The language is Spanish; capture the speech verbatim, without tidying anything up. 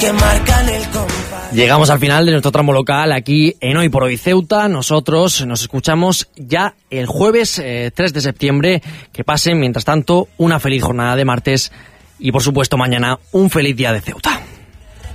que marcan el compás. Llegamos al final de nuestro tramo local aquí en Hoy por Hoy Ceuta. Nosotros nos escuchamos ya el jueves eh, tres de septiembre. Que pasen, mientras tanto, una feliz jornada de martes y, por supuesto, mañana un feliz día de Ceuta.